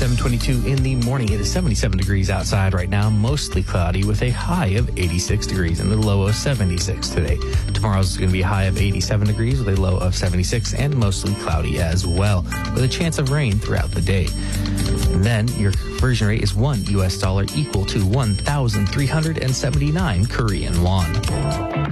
7:22 in the morning. It is 77 degrees outside right now, mostly cloudy with a high of 86 degrees and a low of 76 today. Tomorrow's going to be a high of 87 degrees with a low of 76 and mostly cloudy as well, with a chance of rain throughout the day. And then your conversion rate is $1 US equal to 1,379 Korean won.